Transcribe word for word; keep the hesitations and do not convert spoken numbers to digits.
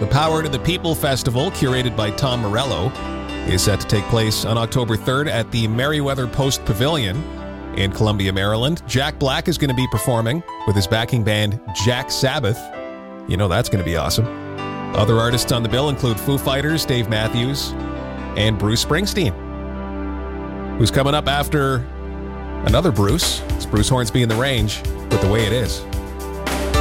The Power to the People Festival, curated by Tom Morello, is set to take place on October third at the Merriweather Post Pavilion in Columbia, Maryland. Jack Black is going to be performing with his backing band, Jack Sabbath. You know that's going to be awesome. Other artists on the bill include Foo Fighters, Dave Matthews, and Bruce Springsteen. Who's coming up after another Bruce? It's Bruce Hornsby in the Range with The Way It Is.